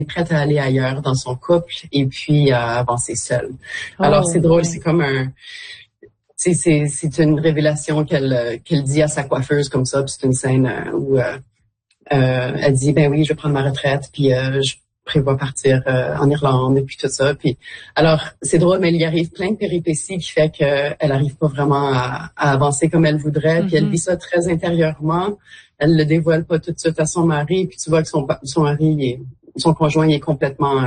prête à aller ailleurs dans son couple et puis à avancer seule. Alors c'est drôle, c'est comme c'est une révélation qu'elle dit à sa coiffeuse comme ça, puis c'est une scène où elle dit ben oui, je vais prendre ma retraite, puis je prévois partir en Irlande et puis tout ça. Puis alors c'est drôle, mais il y arrive plein de péripéties qui fait qu'elle arrive pas vraiment à avancer comme elle voudrait. Puis elle vit ça très intérieurement. Elle le dévoile pas tout de suite à son mari. Puis tu vois que son mari, son conjoint, il est complètement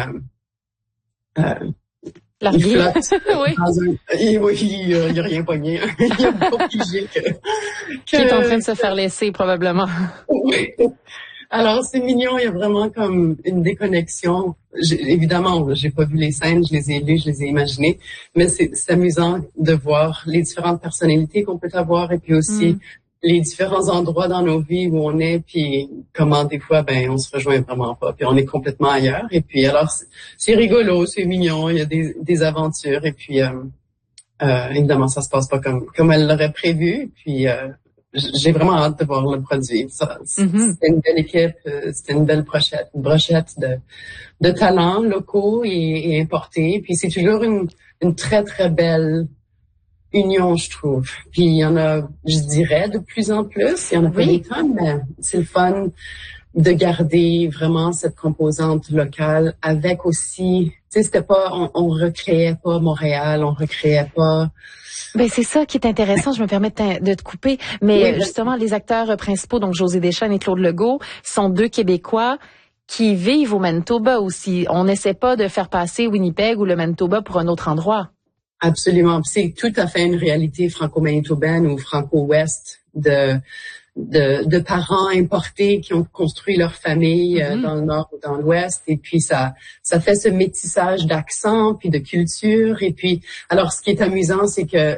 il flotte oui. Il y a rien pogné. Il y a pas pigé qui est en train de se faire laisser probablement. Oui. Alors, c'est mignon, il y a vraiment comme une déconnexion. Évidemment, j'ai pas vu les scènes, je les ai lues, je les ai imaginées, mais c'est amusant de voir les différentes personnalités qu'on peut avoir et puis aussi les différents endroits dans nos vies où on est, puis comment des fois, on se rejoint vraiment pas, puis on est complètement ailleurs. Et puis alors, c'est rigolo, c'est mignon, il y a des aventures et puis évidemment, ça se passe pas comme elle l'aurait prévu. Puis j'ai vraiment hâte de voir le produit. C'était une belle équipe, c'était une belle brochette de talents locaux et importés. Puis c'est toujours une très, très belle union, je trouve. Puis il y en a, je dirais, de plus en plus. Il y en a pas des tonnes, mais c'est le fun de garder vraiment cette composante locale avec aussi, tu sais, c'était pas, on recréait pas Montréal, on recréait pas. Ben c'est ça qui est intéressant. Je me permets de te couper, mais justement les acteurs principaux, donc José Deschênes et Claude Legault, sont deux Québécois qui vivent au Manitoba aussi. On n'essaie pas de faire passer Winnipeg ou le Manitoba pour un autre endroit. Absolument. C'est tout à fait une réalité franco-manitobaine ou franco-ouest de parents importés qui ont construit leur famille dans le nord ou dans l'ouest, et puis ça fait ce métissage d'accent puis de culture. Et puis alors ce qui est amusant, c'est que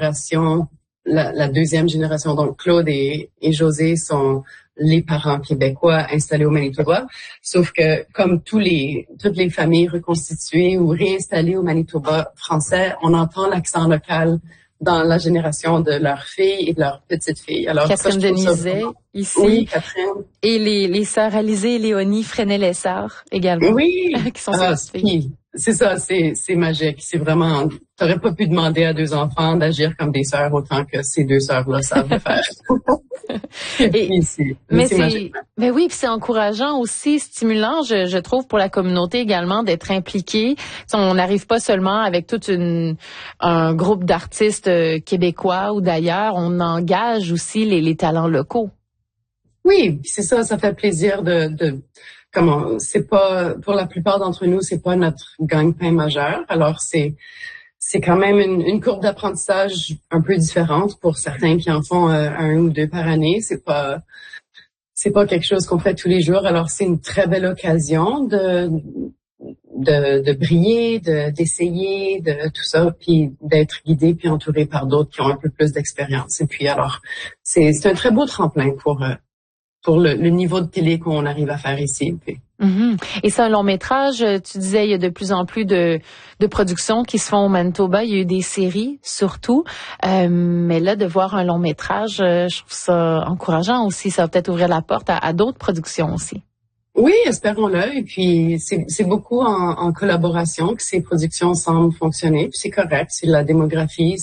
la deuxième génération, donc Claude et José, sont les parents québécois installés au Manitoba, sauf que comme toutes les familles reconstituées ou réinstallées au Manitoba français, on entend l'accent local dans la génération de leurs filles et de leurs petites filles. Alors, Catherine Denizet, ici. Oui, Catherine. Et les sœurs Alizée et Léonie Fresnay-Lessard également. Oui. Qui sont ces petites filles. C'est ça, c'est magique. C'est vraiment, t'aurais pas pu demander à deux enfants d'agir comme des sœurs autant que ces deux sœurs-là savent le faire. Mais oui, puis c'est encourageant aussi, stimulant, je trouve, pour la communauté également d'être impliquée. On n'arrive pas seulement avec un groupe d'artistes québécois ou d'ailleurs, on engage aussi les talents locaux. Oui, c'est ça fait plaisir c'est pas, pour la plupart d'entre nous, c'est pas notre gagne-pain majeur. Alors c'est quand même une courbe d'apprentissage un peu différente pour certains qui en font un ou deux par année. C'est pas quelque chose qu'on fait tous les jours. Alors c'est une très belle occasion de briller, d'essayer, de tout ça, puis d'être guidé puis entouré par d'autres qui ont un peu plus d'expérience. Et puis alors c'est un très beau tremplin pour le niveau de télé qu'on arrive à faire ici. Puis. Et c'est un long métrage. Tu disais, il y a de plus en plus de productions qui se font au Manitoba. Il y a eu des séries, surtout. Mais là, de voir un long métrage, je trouve ça encourageant aussi. Ça va peut-être ouvrir la porte à d'autres productions aussi. Oui, espérons-le. Et puis, c'est beaucoup en collaboration que ces productions semblent fonctionner. Puis c'est correct. C'est la démographie,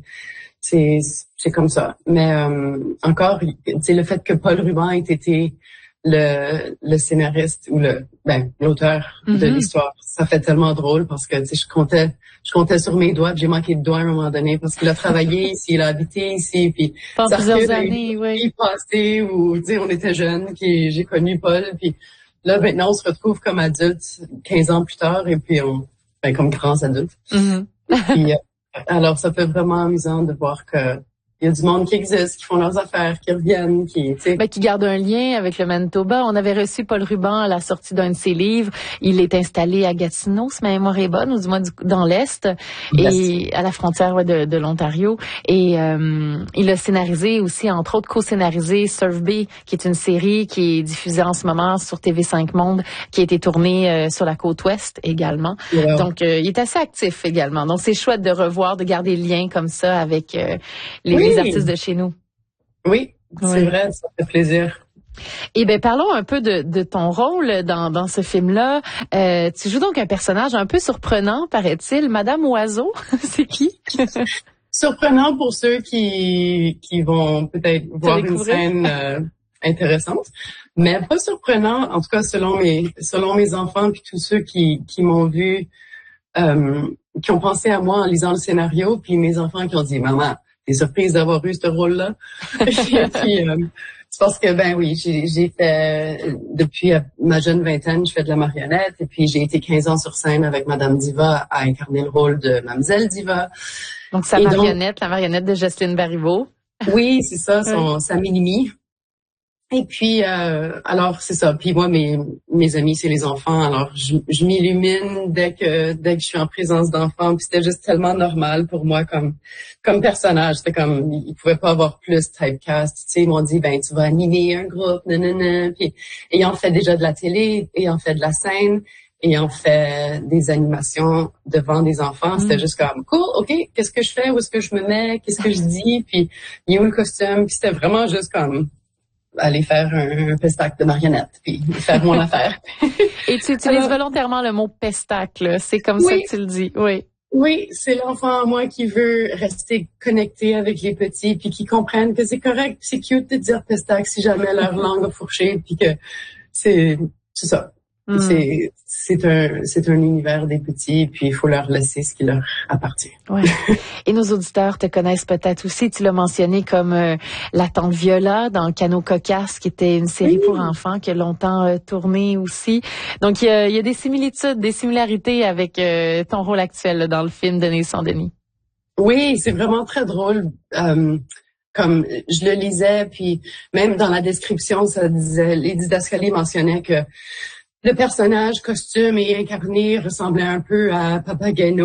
c'est comme ça. Mais encore, c'est le fait que Paul Ruban ait été le scénariste ou l'auteur de l'histoire. Ça fait tellement drôle parce que je comptais sur mes doigts, puis j'ai manqué de doigts à un moment donné parce qu'il a travaillé ici, il a habité ici, puis pendant plusieurs années, oui. Passé où on était jeunes, puis j'ai connu Paul, puis là maintenant on se retrouve comme adultes 15 ans plus tard et puis comme grands adultes. Puis, alors ça fait vraiment amusant de voir que il y a du monde qui existe, qui font leurs affaires, qui reviennent, qui gardent un lien avec le Manitoba. On avait reçu Paul Ruban à la sortie d'un de ses livres. Il est installé à Gatineau, si ma mémoire est bonne, ou du moins dans l'Est, et à la frontière de l'Ontario. Et il a scénarisé aussi, entre autres, co-scénarisé Surf Bay, qui est une série qui est diffusée en ce moment sur TV5 Monde, qui a été tournée sur la côte ouest également. Yeah. Donc, il est assez actif également. Donc, c'est chouette de revoir, de garder le lien comme ça avec les artistes de chez nous. Oui, c'est vrai, ça fait plaisir. Eh ben parlons un peu de ton rôle dans ce film-là. Tu joues donc un personnage un peu surprenant, paraît-il, Madame Oiseau. C'est qui? Surprenant pour ceux qui vont peut-être voir une scène intéressante, mais pas surprenant, en tout cas selon mes enfants puis tous ceux qui m'ont vu, qui ont pensé à moi en lisant le scénario, puis mes enfants qui ont dit maman, t'es surprise d'avoir eu ce rôle-là. Et puis c'est parce que ben oui, j'ai fait depuis ma jeune vingtaine, je fais de la marionnette et puis j'ai été 15 ans sur scène avec Madame Diva à incarner le rôle de Mademoiselle Diva. Donc sa marionnette, la marionnette de Jocelyne Baribeau. Oui, c'est ça, sa mini-mi. Et puis alors c'est ça. Puis moi mes amis c'est les enfants. Alors je m'illumine dès que je suis en présence d'enfants. Puis c'était juste tellement normal pour moi comme personnage. C'était comme ils pouvaient pas avoir plus typecast. Tu sais ils m'ont dit ben tu vas animer un groupe, nanana. Puis ayant fait déjà de la télé, ayant fait de la scène, ayant fait des animations devant des enfants, c'était juste comme cool. Ok, qu'est-ce que je fais, où est-ce que je me mets, qu'est-ce que je dis, puis il y a où le costume. Puis c'était vraiment juste comme aller faire un pestac de marionnette, puis faire mon affaire. Et tu utilises volontairement le mot pestac, c'est comme ça que tu le dis, oui. Oui, c'est l'enfant en moi qui veut rester connecté avec les petits, puis qui comprennent que c'est correct, puis c'est cute de dire pestac si jamais leur langue a fourché, puis que c'est ça. C'est un univers des petits, puis il faut leur laisser ce qui leur appartient. Ouais. Et nos auditeurs te connaissent peut-être aussi, tu l'as mentionné comme la tante Viola dans Canot Cocasse, qui était une série pour enfants qui a longtemps tourné aussi. Donc il y a des similitudes, des similarités avec ton rôle actuel là, dans le film Denis sans Denis. Oui, c'est vraiment très drôle. Comme je le lisais, puis même dans la description, ça disait, les didascalies mentionnaient que le personnage costume et incarné ressemblait un peu à Papagena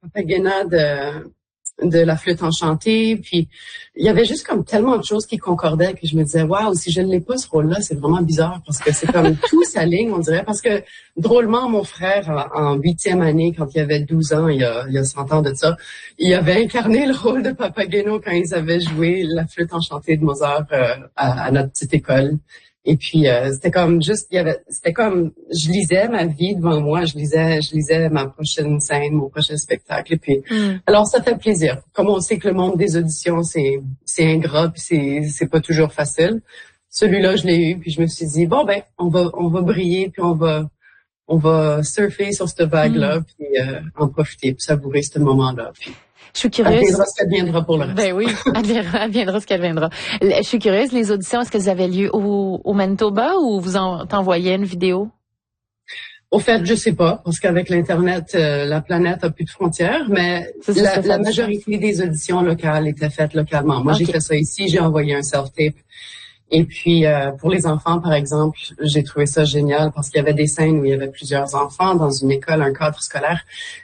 de la flûte enchantée. Puis il y avait juste comme tellement de choses qui concordaient que je me disais waouh, si je ne l'ai pas ce rôle-là, c'est vraiment bizarre parce que c'est comme tout s'aligne, on dirait. Parce que drôlement, mon frère en 8e année, quand il avait 12 ans, il y a 100 ans de ça, il avait incarné le rôle de Papageno quand ils avaient joué la flûte enchantée de Mozart à notre petite école. Et puis c'était comme juste c'était comme je lisais ma vie devant moi, je lisais ma prochaine scène, mon prochain spectacle et puis alors ça fait plaisir. Comme on sait que le monde des auditions c'est ingrat puis c'est pas toujours facile. Celui-là je l'ai eu puis je me suis dit bon ben on va briller puis on va surfer sur cette vague là puis en profiter puis savourer ce moment-là puis je suis curieuse. Adviendra ce qu'elle viendra pour le reste. Ben oui, adviendra ce qu'elle viendra. Je suis curieuse, les auditions, est-ce qu'elles avaient lieu au Manitoba ou vous t'envoyez une vidéo? Au fait, je sais pas, parce qu'avec l'Internet, la planète a plus de frontières, mais la majorité des auditions locales étaient faites localement. Moi, j'ai fait ça ici, j'ai envoyé un self-tape. Et puis, pour les enfants, par exemple, j'ai trouvé ça génial parce qu'il y avait des scènes où il y avait plusieurs enfants dans une école, un cadre scolaire.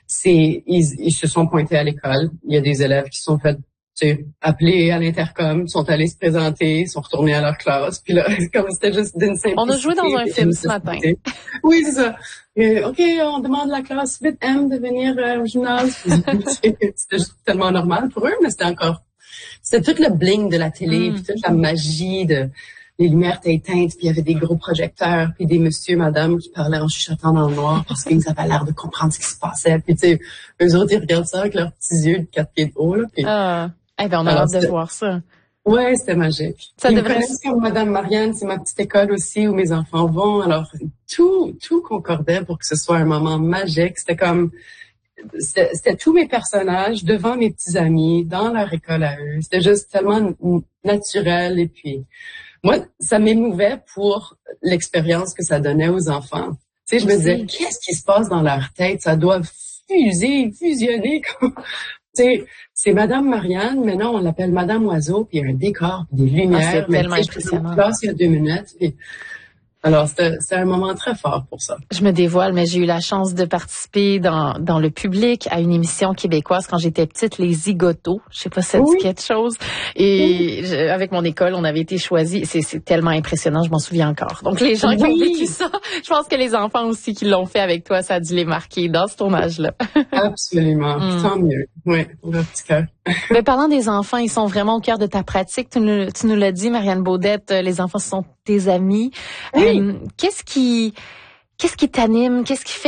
Ils se sont pointés à l'école. Il y a des élèves qui se sont fait appelés à l'intercom, sont allés se présenter, sont retournés à leur classe. Puis là, comme c'était juste d'une simplicité. On a joué dans un film ce matin. Oui, c'est ça. OK, on demande à la classe 8M de venir au gymnase. C'était juste tellement normal pour eux, mais c'était tout le bling de la télé, puis toute la magie les lumières étaient éteintes, puis il y avait des gros projecteurs, puis des monsieur, madame qui parlaient en chuchotant dans le noir parce qu'ils avaient l'air de comprendre ce qui se passait. Puis tu sais, eux autres, ils regardent ça avec leurs petits yeux de 4 pieds de haut. Là, puis, on a hâte de voir ça. Ouais, c'était magique. Ils me connaissent comme Madame Marianne, c'est ma petite école aussi où mes enfants vont. Alors, tout concordait pour que ce soit un moment magique. C'était tous mes personnages devant mes petits amis, dans leur école à eux. C'était juste tellement naturel. Et puis, moi, ça m'émouvait pour l'expérience que ça donnait aux enfants. Tu sais, je me disais, qu'est-ce qui se passe dans leur tête? Ça doit fusionner. Tu sais, c'est Madame Marianne, maintenant on l'appelle Madame Oiseau, puis il y a un décor, puis des lumières. C'est tellement impressionnant. Il y a 2 minutes, puis alors, c'est un moment très fort pour ça. Je me dévoile, mais j'ai eu la chance de participer dans le public à une émission québécoise quand j'étais petite, Les Zigotos. Je sais pas si ça dit quelque chose. Et avec mon école, on avait été choisis. C'est tellement impressionnant, je m'en souviens encore. Donc, les gens qui ont vécu ça, je pense que les enfants aussi qui l'ont fait avec toi, ça a dû les marquer dans ce tournage-là. Absolument. Tant mieux. Oui, leur petit cœur. Mais parlant des enfants, ils sont vraiment au cœur de ta pratique. Tu nous l'as dit, Marianne Baudette, les enfants sont tes amis. Oui. Qu'est-ce qui t'anime? Qu'est-ce qui fait